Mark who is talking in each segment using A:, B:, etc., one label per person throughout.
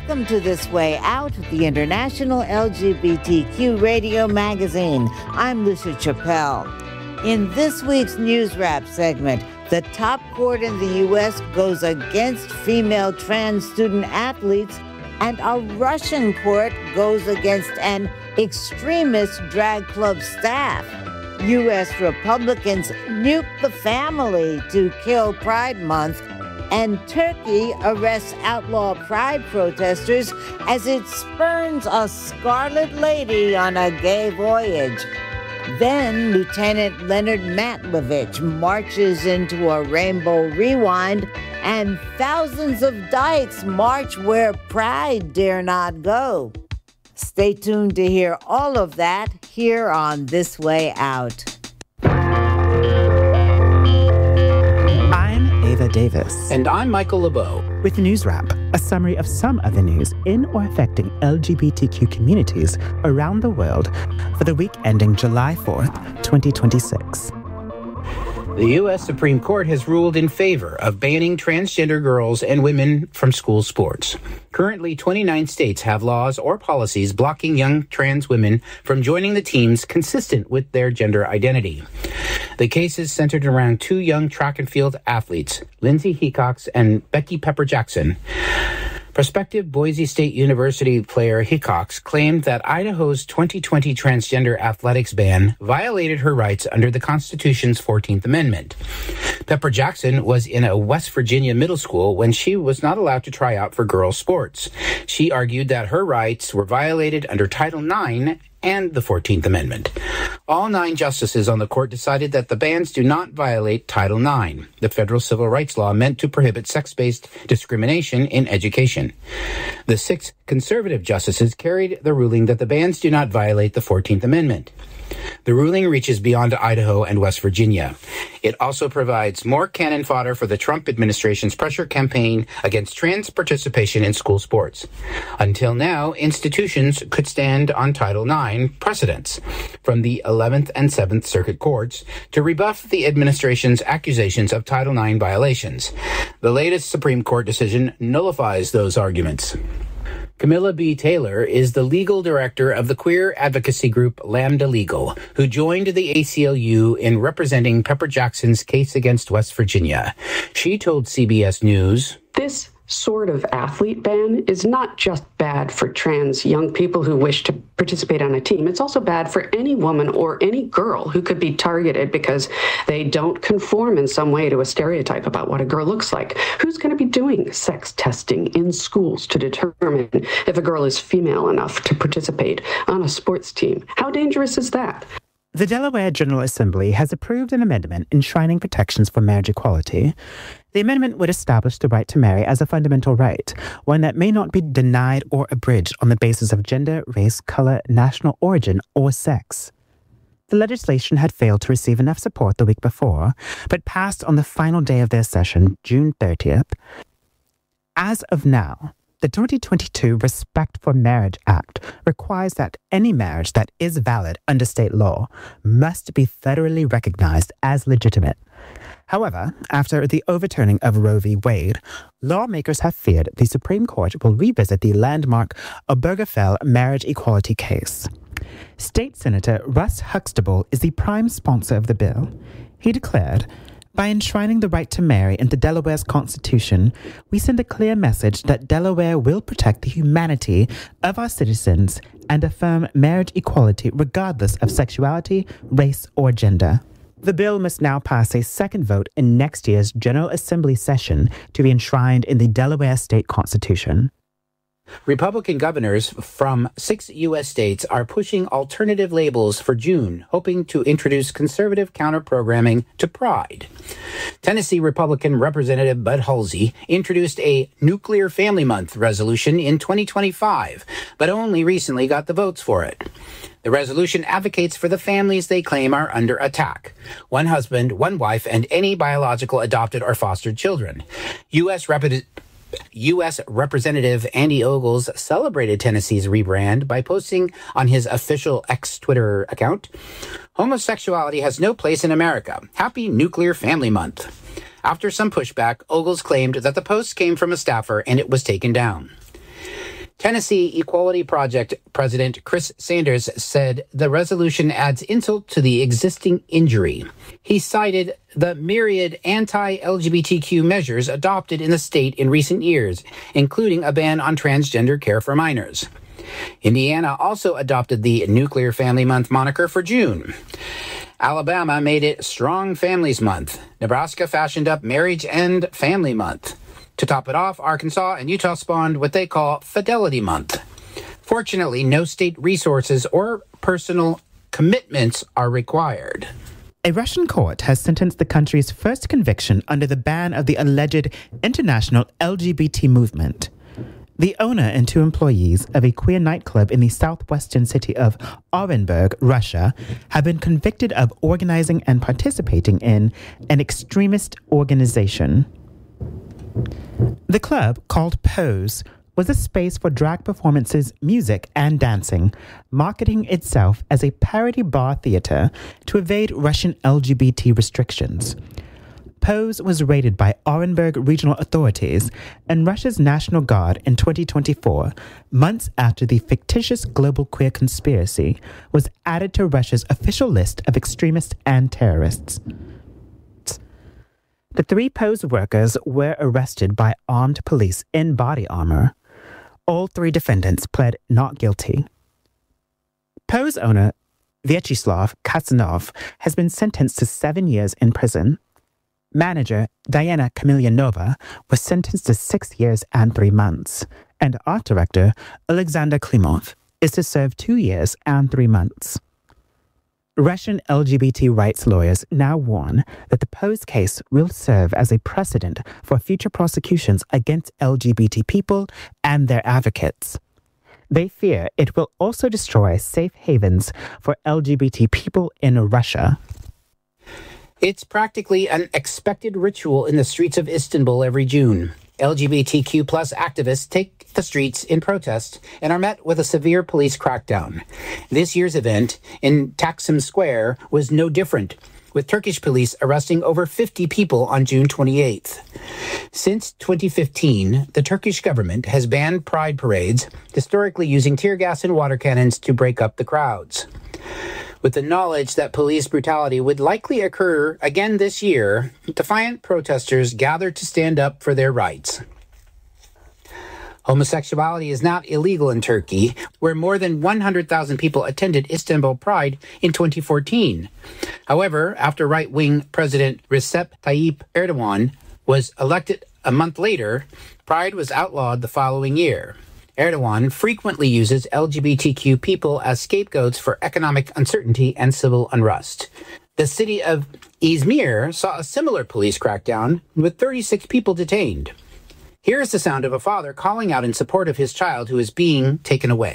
A: Welcome to This Way Out, the international LGBTQ radio magazine. I'm Lucia Chappelle. In this week's News Wrap segment, the top court in the U.S. goes against female trans student athletes, and a Russian court goes against an extremist drag club staff. U.S. Republicans nuke the family to kill Pride Month, and Turkey arrests outlaw Pride protesters as it spurns a scarlet lady on a gay voyage. Then Lieutenant Leonard Matlovich marches into a Rainbow Rewind, and thousands of dykes march where pride dare not go. Stay tuned to hear all of that here on This Way Out.
B: I'm Ava Davis.
C: And I'm Michael LeBeau.
B: With News Wrap, a summary of some of the news in or affecting LGBTQ communities around the world for the week ending July 4th, 2026.
C: The U.S. Supreme Court has ruled in favor of banning transgender girls and women from school sports. Currently, 29 states have laws or policies blocking young trans women from joining the teams consistent with their gender identity. The case is centered around two young track and field athletes, Lindsay Hecox and Becky Pepper Jackson. Prospective Boise State University player Hecox claimed that Idaho's 2020 transgender athletics ban violated her rights under the Constitution's 14th Amendment. Pepper Jackson was in a West Virginia middle school when she was not allowed to try out for girls' sports. She argued that her rights were violated under Title IX and the 14th Amendment. All 9 justices on the court decided that the bans do not violate Title IX, the federal civil rights law meant to prohibit sex-based discrimination in education. The 6 conservative justices carried the ruling that the bans do not violate the 14th Amendment. The ruling reaches beyond Idaho and West Virginia. It also provides more cannon fodder for the Trump administration's pressure campaign against trans participation in school sports. Until now, institutions could stand on Title IX precedents from the 11th and 7th Circuit Courts to rebuff the administration's accusations of Title IX violations. The latest Supreme Court decision nullifies those arguments. Camilla B. Taylor is the legal director of the queer advocacy group Lambda Legal, who joined the ACLU in representing Pepper Jackson's case against West Virginia. She told CBS News,
D: "This sort of athlete ban is not just bad for trans young people who wish to participate on a team. It's also bad for any woman or any girl who could be targeted because they don't conform in some way to a stereotype about what a girl looks like. Who's going to be doing sex testing in schools to determine if a girl is female enough to participate on a sports team? How dangerous is that?"
B: The Delaware General Assembly has approved an amendment enshrining protections for marriage equality. The amendment would establish the right to marry as a fundamental right, one that may not be denied or abridged on the basis of gender, race, color, national origin, or sex. The legislation had failed to receive enough support the week before, but passed on the final day of their session, June 30th. As of now, the 2022 Respect for Marriage Act requires that any marriage that is valid under state law must be federally recognized as legitimate. However, after the overturning of Roe v. Wade, lawmakers have feared the Supreme Court will revisit the landmark Obergefell marriage equality case. State Senator Russ Huxtable is the prime sponsor of the bill. He declared, "By enshrining the right to marry into Delaware's Constitution, we send a clear message that Delaware will protect the humanity of our citizens and affirm marriage equality regardless of sexuality, race, or gender." The bill must now pass a second vote in next year's General Assembly session to be enshrined in the Delaware State Constitution.
C: Republican governors from 6 U.S. states are pushing alternative labels for June, hoping to introduce conservative counter-programming to Pride. Tennessee Republican Representative Bud Halsey introduced a Nuclear Family Month resolution in 2025, but only recently got the votes for it. The resolution advocates for the families they claim are under attack: one husband, one wife, and any biological adopted or fostered children. U.S. Representative Andy Ogles celebrated Tennessee's rebrand by posting on his official X Twitter account, "Homosexuality has no place in America. Happy Nuclear Family Month." After some pushback, Ogles claimed that the post came from a staffer and it was taken down. Tennessee Equality Project President Chris Sanders said the resolution adds insult to the existing injury. He cited the myriad anti-LGBTQ measures adopted in the state in recent years, including a ban on transgender care for minors. Indiana also adopted the Nuclear Family Month moniker for June. Alabama made it Strong Families Month. Nebraska fashioned up Marriage and Family Month. To top it off, Arkansas and Utah spawned what they call Fidelity Month. Fortunately, no state resources or personal commitments are required.
B: A Russian court has sentenced the country's first conviction under the ban of the alleged international LGBT movement. The owner and 2 employees of a queer nightclub in the southwestern city of Orenburg, Russia, have been convicted of organizing and participating in an extremist organization. The club, called Pose, was a space for drag performances, music, and dancing, marketing itself as a parody bar theater to evade Russian LGBT restrictions. Pose was raided by Orenburg regional authorities and Russia's National Guard in 2024, months after the fictitious global queer conspiracy was added to Russia's official list of extremists and terrorists. The 3 Pose workers were arrested by armed police in body armor. All 3 defendants pled not guilty. Pose owner Vyacheslav Katsanov has been sentenced to 7 years in prison. Manager Diana Kamilyanova was sentenced to 6 years and 3 months, and art director Alexander Klimov is to serve 2 years and 3 months. Russian LGBT rights lawyers now warn that the Pose case will serve as a precedent for future prosecutions against LGBT people and their advocates. They fear it will also destroy safe havens for LGBT people in Russia.
C: It's practically an expected ritual in the streets of Istanbul every June. LGBTQ plus activists take the streets in protest and are met with a severe police crackdown. This year's event in Taksim Square was no different, with Turkish police arresting over 50 people on June 28th. Since 2015, the Turkish government has banned pride parades, historically using tear gas and water cannons to break up the crowds. With the knowledge that police brutality would likely occur again this year, defiant protesters gathered to stand up for their rights. Homosexuality is not illegal in Turkey, where more than 100,000 people attended Istanbul Pride in 2014. However, after right-wing President Recep Tayyip Erdogan was elected a month later, Pride was outlawed the following year. Erdogan frequently uses LGBTQ people as scapegoats for economic uncertainty and civil unrest. The city of Izmir saw a similar police crackdown with 36 people detained. Here is the sound of a father calling out in support of his child who is being taken away.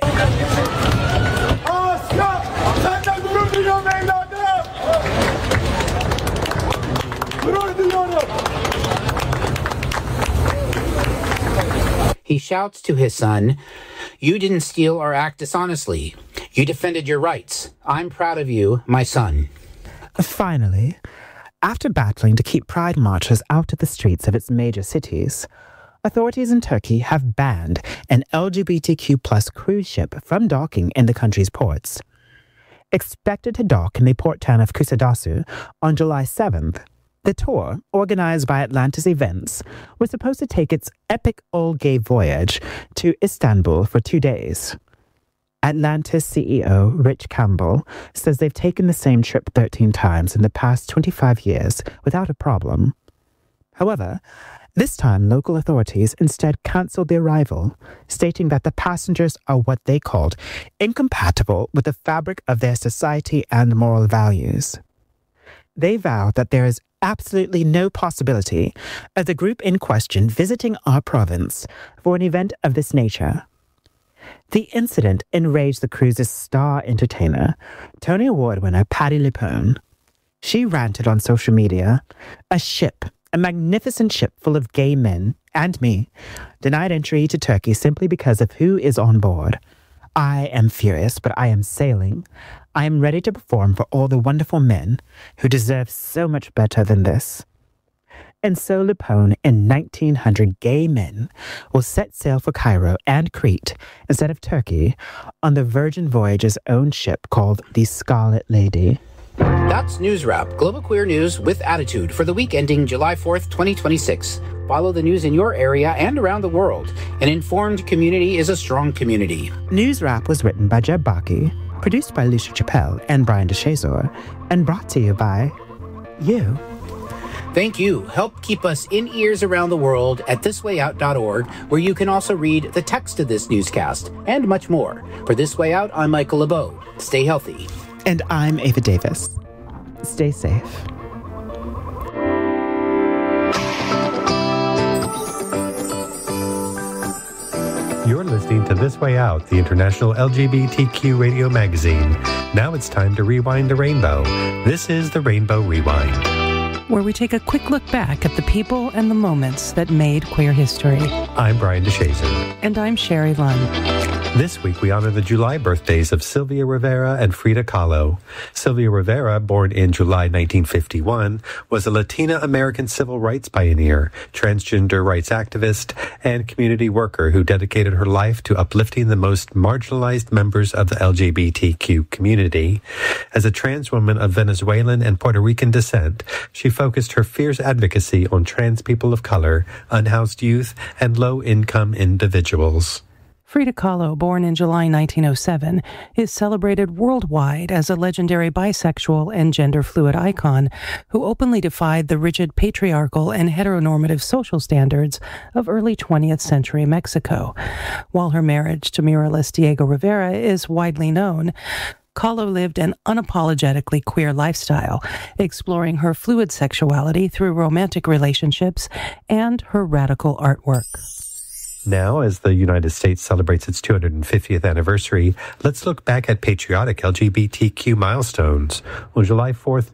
C: He shouts to his son, "You didn't steal or act dishonestly. You defended your rights. I'm proud of you, my son."
B: Finally, after battling to keep pride marchers out of the streets of its major cities, authorities in Turkey have banned an LGBTQ plus cruise ship from docking in the country's ports. Expected to dock in the port town of Kusadasi on July 7th, the tour, organized by Atlantis Events, was supposed to take its epic all-gay voyage to Istanbul for 2 days. Atlantis CEO Rich Campbell says they've taken the same trip 13 times in the past 25 years without a problem. However, this time local authorities instead cancelled the arrival, stating that the passengers are what they called incompatible with the fabric of their society and moral values. They vow that there is absolutely no possibility of the group in question visiting our province for an event of this nature. The incident enraged the cruise's star entertainer, Tony Award winner Patti LuPone. She ranted on social media, a magnificent ship full of gay men, and me, denied entry to Turkey simply because of who is on board. I am furious, but I am sailing. I am ready to perform for all the wonderful men who deserve so much better than this. And so Lupone, in 1900, gay men will set sail for Cairo and Crete instead of Turkey on the Virgin Voyage's own ship called the Scarlet Lady.
C: That's News Wrap, global queer news with attitude for the week ending July 4th, 2026. Follow the news in your area and around the world. An informed community is a strong community.
B: News Wrap was written by Jeb Baki, produced by Lucia Chappelle and Brian DeShazor, and brought to you by you.
C: Thank you. Help keep us in ears around the world at thiswayout.org, where you can also read the text of this newscast and much more. For This Way Out, I'm Michael LeBeau. Stay healthy.
B: And I'm Ava Davis. Stay safe.
E: You're listening to This Way Out, the international LGBTQ radio magazine. Now it's time to rewind the rainbow. This is the Rainbow Rewind,
F: where we take a quick look back at the people and the moments that made queer history.
E: I'm Brian DeShazor.
F: And I'm Sherry Lunn.
E: This week, we honor the July birthdays of Sylvia Rivera and Frida Kahlo. Sylvia Rivera, born in July 1951, was a Latina-American civil rights pioneer, transgender rights activist, and community worker who dedicated her life to uplifting the most marginalized members of the LGBTQ community. As a trans woman of Venezuelan and Puerto Rican descent, she focused her fierce advocacy on trans people of color, unhoused youth, and low-income individuals.
F: Frida Kahlo, born in July 1907, is celebrated worldwide as a legendary bisexual and gender-fluid icon who openly defied the rigid patriarchal and heteronormative social standards of early 20th century Mexico. While her marriage to muralist Diego Rivera is widely known, Kahlo lived an unapologetically queer lifestyle, exploring her fluid sexuality through romantic relationships and her radical artwork.
E: Now, as the United States celebrates its 250th anniversary, let's look back at patriotic LGBTQ milestones. On July 4th,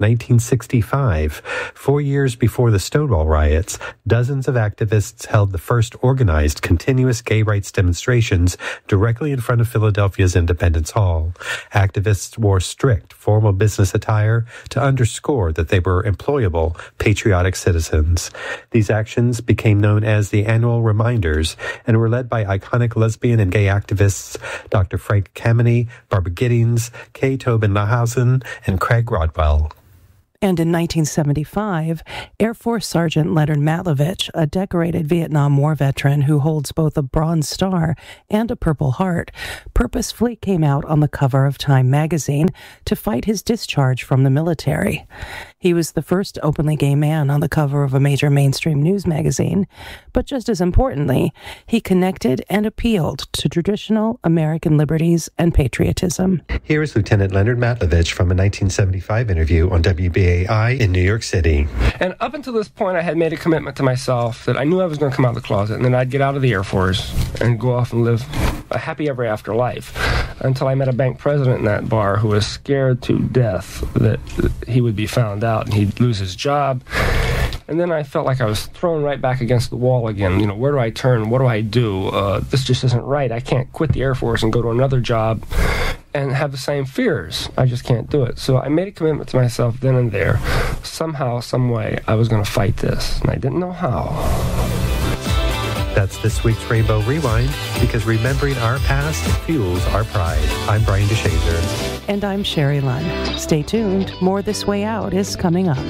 E: 1965, 4 years before the Stonewall riots, dozens of activists held the first organized continuous gay rights demonstrations directly in front of Philadelphia's Independence Hall. Activists wore strict, formal business attire to underscore that they were employable, patriotic citizens. These actions became known as the Annual Reminders and were led by iconic lesbian and gay activists Dr. Frank Kameny, Barbara Giddings, Kay Tobin Lahausen, and Craig Rodwell.
F: And in 1975, Air Force Sergeant Leonard Matlovich, a decorated Vietnam War veteran who holds both a Bronze Star and a Purple Heart, purposefully came out on the cover of Time magazine to fight his discharge from the military. He was the first openly gay man on the cover of a major mainstream news magazine, but just as importantly, he connected and appealed to traditional American liberties and patriotism.
E: Here is Lieutenant Leonard Matlovich from a 1975 interview on WBAI in New York City.
G: And up until this point, I had made a commitment to myself that I knew I was going to come out of the closet, and then I'd get out of the Air Force and go off and live a happy ever after life, until I met a bank president in that bar who was scared to death that he would be found out and he'd lose his job. And then I felt like I was thrown right back against the wall again. You know, where do I turn? What do I do? This just isn't right. I can't quit the Air Force and go to another job and have the same fears. I just can't do it. So I made a commitment to myself then and there. Somehow, some way, I was going to fight this. And I didn't know how.
E: That's this week's Rainbow Rewind, because remembering our past fuels our pride. I'm Brian DeShazor.
F: And I'm Sherry Lunn. Stay tuned. More This Way Out is coming up.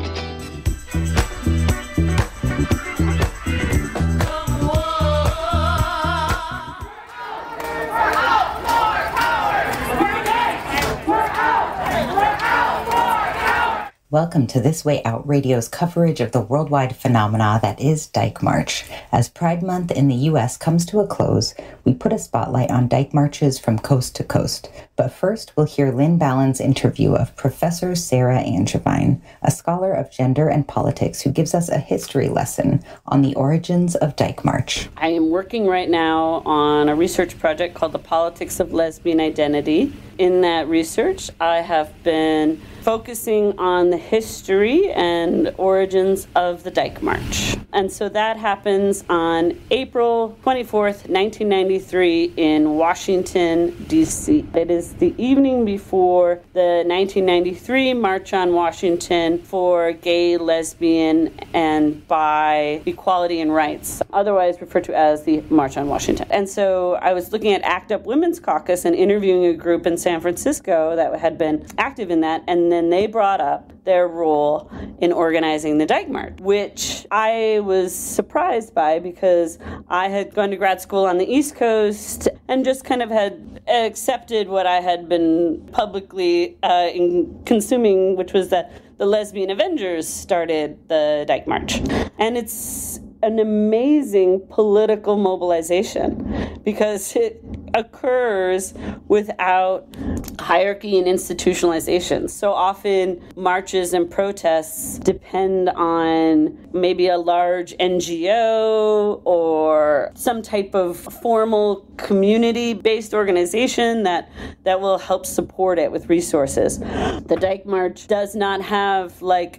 H: Welcome to This Way Out Radio's coverage of the worldwide phenomena that is Dyke March. As Pride Month in the U.S. comes to a close, we put a spotlight on Dyke Marches from coast to coast. But first, we'll hear Lynn Ballin's interview of Professor Sarah Angevine, a scholar of gender and politics who gives us a history lesson on the origins of Dyke March.
I: I am working right now on a research project called The Politics of Lesbian Identity. In that research, I have been focusing on the history and origins of the Dyke March. And so that happens on April 24th, 1993 in Washington, D.C. It is the evening before the 1993 March on Washington for gay, lesbian, and bi equality and rights, otherwise referred to as the March on Washington. And so I was looking at ACT UP Women's Caucus and interviewing a group in San Francisco that had been active in that, and then they brought up their role in organizing the Dyke March, which I was surprised by because I had gone to grad school on the East Coast and just kind of had accepted what I had been publicly consuming, which was that the Lesbian Avengers started the Dyke March. And it's an amazing political mobilization because it occurs without hierarchy and institutionalization. So often marches and protests depend on maybe a large NGO or some type of formal community-based organization that will help support it with resources. The Dyke March does not have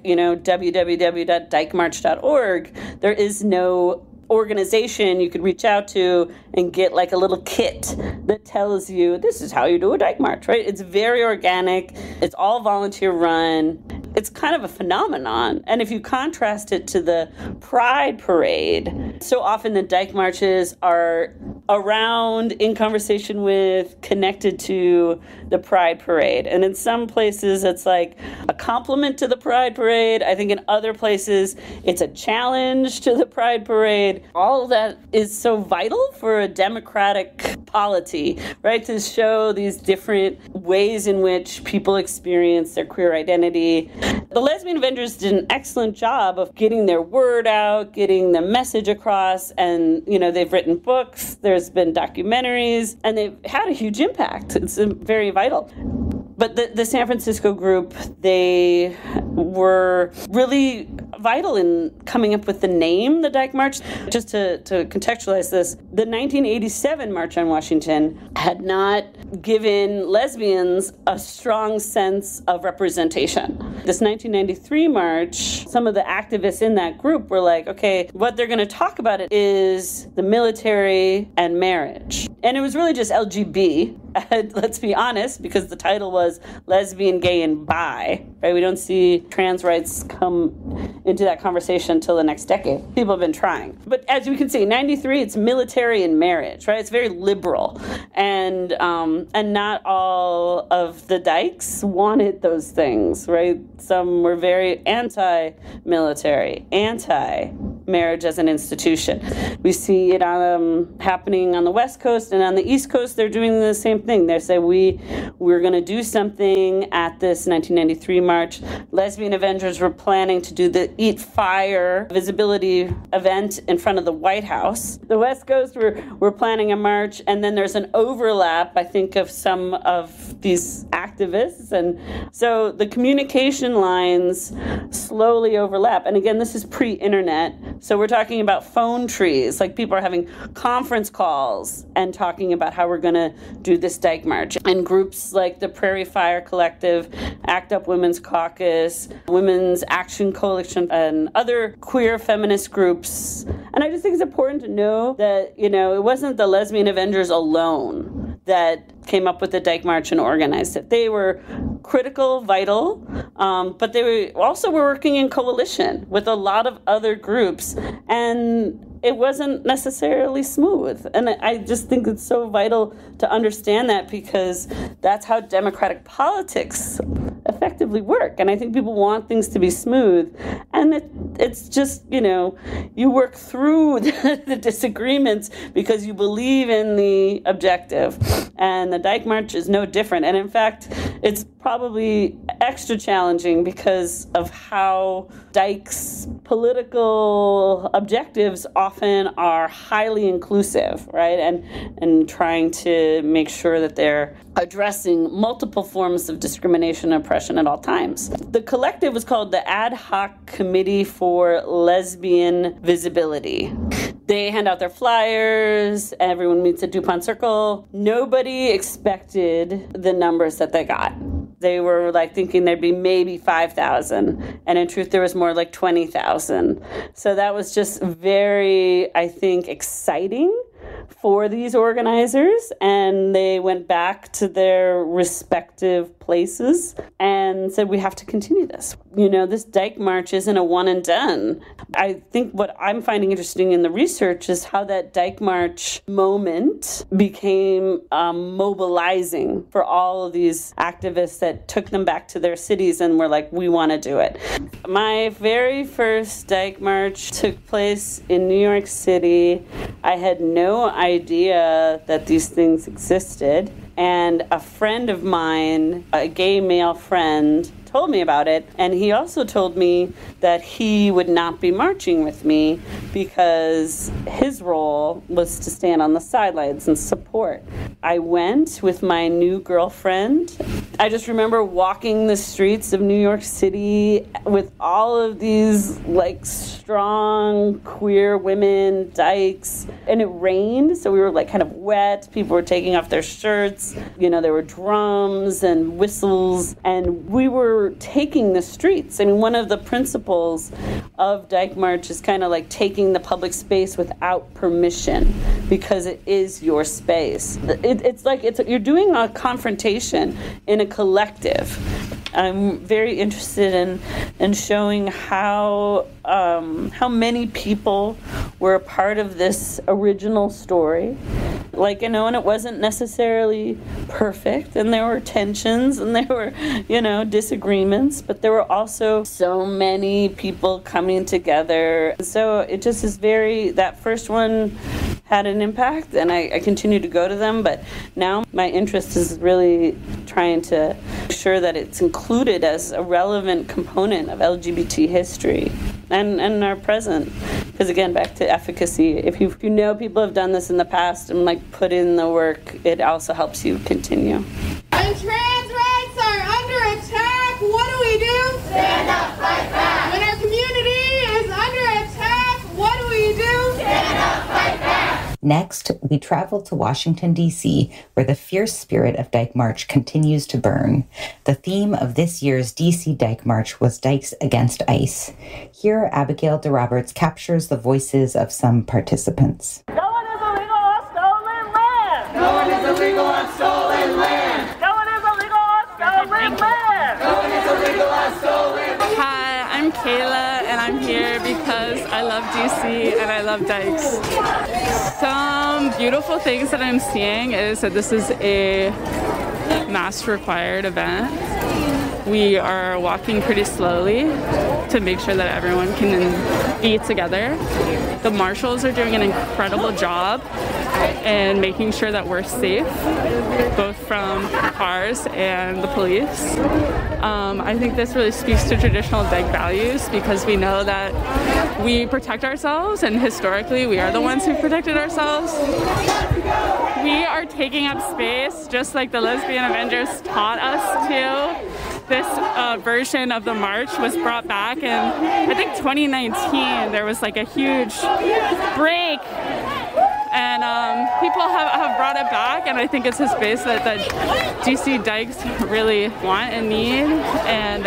I: www.dykemarch.org. There is no organization you could reach out to and get like a little kit that tells you this is how you do a Dyke March, right? It's very organic. It's all volunteer run. It's kind of a phenomenon. And if you contrast it to the Pride Parade, so often the Dyke Marches are around, in conversation with, connected to the Pride Parade. And in some places, it's like a compliment to the Pride Parade. I think in other places, it's a challenge to the Pride Parade. All of that is so vital for a democratic polity, right? To show these different ways in which people experience their queer identity. The Lesbian Avengers did an excellent job of getting their word out, getting the message across, and, they've written books, there's been documentaries, and they've had a huge impact. It's very vital. But the San Francisco group, they were really vital in coming up with the name, the Dyke March. Just to contextualize this, the 1987 March on Washington had not given lesbians a strong sense of representation. This 1993 march, some of the activists in that group were like, okay, what they're going to talk about it is the military and marriage. And it was really just LGB, let's be honest, because the title was lesbian, gay, and bi, right? We don't see trans rights come into that conversation until the next decade. People have been trying. But as you can see, 93, it's military and marriage, right? It's very liberal. And not all of the Dykes wanted those things, right? Some were very anti-military, anti-marriage as an institution. We see it happening on the West Coast, and on the East Coast, they're doing the same thing. They say, we're going to do something at this 1993 march. Lesbian Avengers were planning to do the Eat Fire visibility event in front of the White House. The West Coast, we're planning a march, and then there's an overlap, I think, of some of these activists. And so the communication lines slowly overlap. And again, this is pre-internet. So we're talking about phone trees, like people are having conference calls and talking about how we're going to do this Dyke March. And groups like the Prairie Fire Collective, ACT UP Women's Caucus, Women's Action Coalition, and other queer feminist groups. And I just think it's important to know that, it wasn't the Lesbian Avengers alone that came up with the Dyke March and organized it. They were critical, vital, but they were working in coalition with a lot of other groups, and it wasn't necessarily smooth. And I just think it's so vital to understand that, because that's how democratic politics effectively work. And I think people want things to be smooth. And it's just, you work through the disagreements because you believe in the objective. And the Dyke March is no different. And in fact, it's probably extra challenging because of how Dykes' political objectives often are highly inclusive, right? And trying to make sure that they're addressing multiple forms of discrimination and oppression at all times. The collective was called the Ad Hoc Committee for Lesbian Visibility. They hand out their flyers, everyone meets at DuPont Circle. Nobody expected the numbers that they got. they were like thinking there'd be maybe 5,000. And in truth, there was more like 20,000. So that was just very, I think, exciting for these organizers, and they went back to their respective places and said, we have to continue this. You know, this Dyke March isn't a one and done. I think what I'm finding interesting in the research is how that Dyke March moment became mobilizing for all of these activists that took them back to their cities and were like, we want to do it. My very first Dyke March took place in New York City. I had no idea that these things existed. And a friend of mine, a gay male friend, told me about it, and he also told me that he would not be marching with me because his role was to stand on the sidelines and support. I went with my new girlfriend. I just remember walking the streets of New York City with all of these like strong queer women, dykes, and it rained, so we were like kind of wet. People were taking off their shirts. You know, there were drums and whistles, and we were taking the streets. I mean, one of the principles of Dyke March is kind of like taking the public space without permission because it is your space. It's like you're doing a confrontation in a collective. I'm very interested in showing how many people were a part of this original story. Like, you know, and it wasn't necessarily perfect, and there were tensions, and there were, you know, disagreements, but there were also so many people coming together. So it just is that first one had an impact, and I continue to go to them, but now my interest is really trying to ensure that it's included as a relevant component of LGBT history and our present. Because again, back to efficacy, if you know people have done this in the past and like put in the work, it also helps you continue.
J: When trans rights are under attack, what do? Stand up, fight back. When our community is under attack, what do? Stand up, fight back.
H: Next, we travel to Washington, D.C., where the fierce spirit of Dyke March continues to burn. The theme of this year's D.C. Dyke March was Dykes Against ICE. Here, Abigail DeRoberts captures the voices of some participants.
K: No one is illegal on stolen land!
J: No one is illegal on stolen land!
K: No one is illegal on stolen land!
J: No one is illegal on stolen land!
L: Hi, I'm Kayla, and I'm here because I love DC and I love Dykes. Some beautiful things that I'm seeing is that this is a mask required event. We are walking pretty slowly to make sure that everyone can be together. The marshals are doing an incredible job in making sure that we're safe, both from cars and the police. I think this really speaks to traditional Dyke values because we know that we protect ourselves, and historically we are the ones who protected ourselves. We are taking up space just like the Lesbian Avengers taught us to. This version of the march was brought back in, I think, 2019. There was like a huge break, and people have brought it back, and I think it's a space that DC Dykes really want and need. And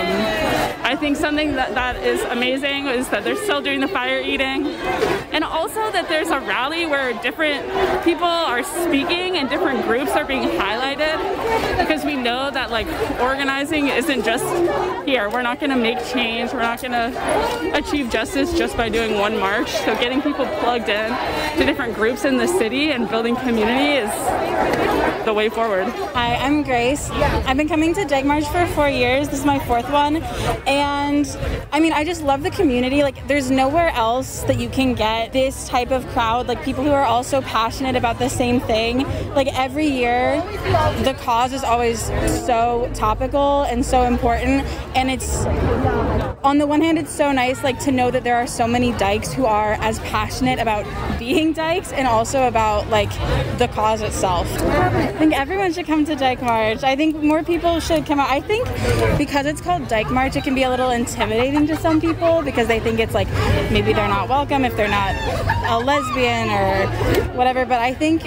L: I think something that is amazing is that they're still doing the fire eating, and also that there's a rally where different people are speaking and different groups are being highlighted, because we know that like organizing isn't just here. We're not going to make change. We're not going to achieve justice just by doing one march. So getting people plugged in to different groups in the city and building community is the way forward.
M: Hi, I'm Grace. I've been coming to Dyke March for 4 years. This is my fourth one. And I mean, I just love the community. Like, there's nowhere else that you can get this type of crowd, like people who are all so passionate about the same thing. Like every year, the cause is always so topical and so important. And it's on the one hand, it's so nice like to know that there are so many dykes who are as passionate about being dykes and also about like the cause itself. I think everyone should come to Dyke March. I think more people should come out. I think because it's called Dyke March, it can be a little intimidating to some people because they think it's like maybe they're not welcome if they're not a lesbian or whatever. But I think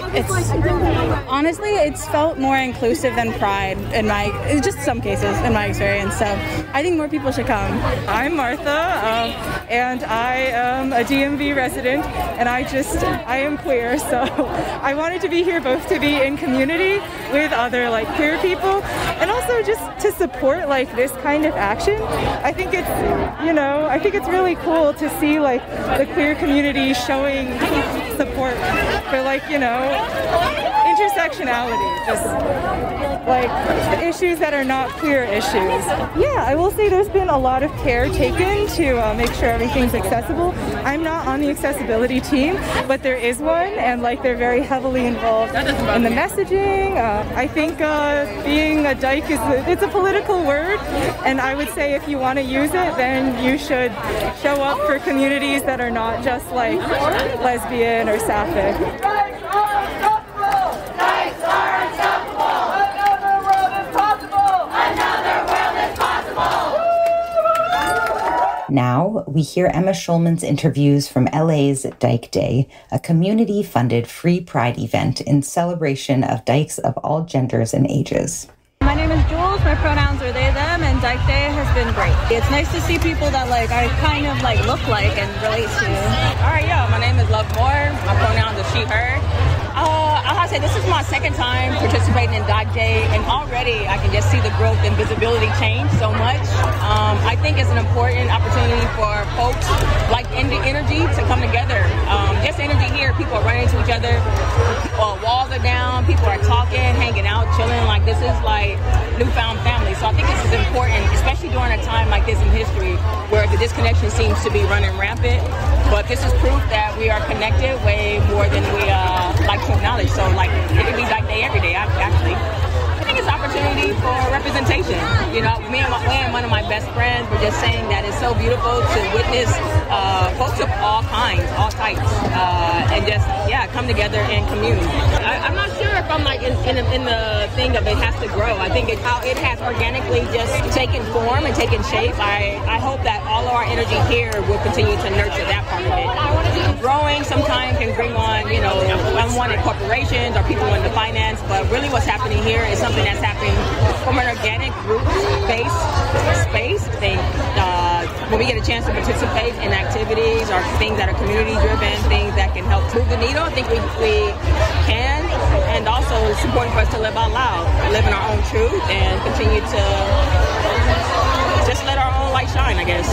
M: it's felt more inclusive than Pride in just some cases in my experience. So I think more people should come.
N: I'm Martha, and I am a DMV resident, and I am queer, so I wanted to be here both to be in community with other like queer people, and also just to support like this kind of action. I think it's really cool to see like the queer community showing support for like, intersectionality, just like issues that are not queer issues. Yeah, I will say there's been a lot of care taken to make sure everything's accessible. I'm not on the accessibility team, but there is one, and like they're very heavily involved in the messaging. I think being a dyke it's a political word, and I would say if you want to use it, then you should show up for communities that are not just like lesbian or sapphic.
H: Now, we hear Emma Schulman's interviews from LA's Dyke Day, a community-funded free Pride event in celebration of dykes of all genders and ages.
O: My name is Jules, my pronouns are they, them, and Dyke Day has been great. It's nice to see people that like I kind of like look like and relate to.
P: All right, my name is Love Moore, my pronouns are she, her. I have to say, this is my second time participating in Dyke Day, and already I can just see the growth and visibility change so much. I think it's an important opportunity for folks like Energy to come together. Just Energy here, people are running into each other, walls are down, people are talking, hanging out, chilling. Like this is like newfound family. So I think this is important, especially during a time like this in history where the disconnection seems to be running rampant. But this is proof that we are connected way more than we like to acknowledge. So like it could be Dyke Day every day, actually. I think it's an opportunity for representation. Me and one of my best friends were just saying that it's so beautiful to witness folks of all kinds, all types, and just come together and commune. I'm not sure if I'm like in the thing of it has to grow. I think it's how it has organically just taken form and taken shape. I hope that all of our energy here will continue to nurture that part of it. Growing sometimes can bring on, unwanted corporations or people in the finance, but really what's happening here is something that's happening from an organic group-based space. When we get a chance to participate in activities or things that are community-driven, things that can help move the needle, I think we can. And also it's important for us to live out loud, live in our own truth, and continue to just let our own light shine, I guess.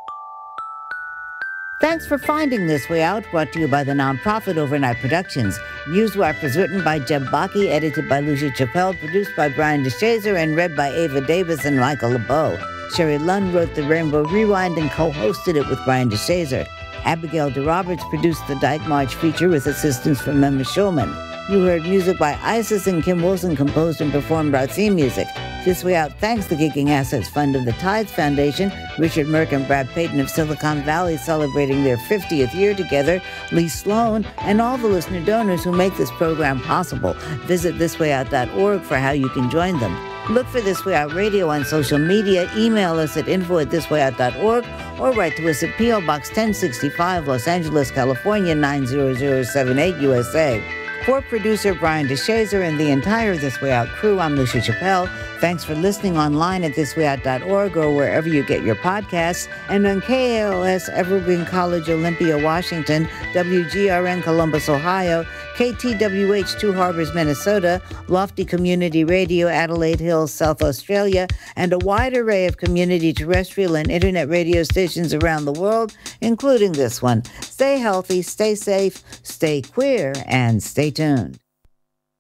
A: Thanks for finding This Way Out, brought to you by the nonprofit Overnight Productions. Newswrap was written by Jeb Baki, edited by Lucia Chappelle, produced by Brian DeShazer, and read by Ava Davis and Michael LeBeau. Sherry Lund wrote The Rainbow Rewind and co-hosted it with Brian DeShazer. Abigail DeRoberts produced the Dyke March feature with assistance from Emma Schulman. You heard music by Isis, and Kim Wilson composed and performed our theme music. This Way Out thanks the Geeking Assets Fund of the Tides Foundation, Richard Merck and Brad Payton of Silicon Valley celebrating their 50th year together, Lee Sloan, and all the listener donors who make this program possible. Visit thiswayout.org for how you can join them. Look for This Way Out Radio on social media, email us at info@thiswayout.org, or write to us at P.O. Box 1065, Los Angeles, California, 90078, USA. For producer Brian DeShazer and the entire This Way Out crew, I'm Lucia Chappelle. Thanks for listening online at thiswayout.org or wherever you get your podcasts, and on KAOS Evergreen College, Olympia, Washington, WGRN Columbus, Ohio, KTWH Two Harbors, Minnesota, Lofty Community Radio, Adelaide Hills, South Australia, and a wide array of community terrestrial and internet radio stations around the world, including this one. Stay healthy, stay safe, stay queer, and stay tuned.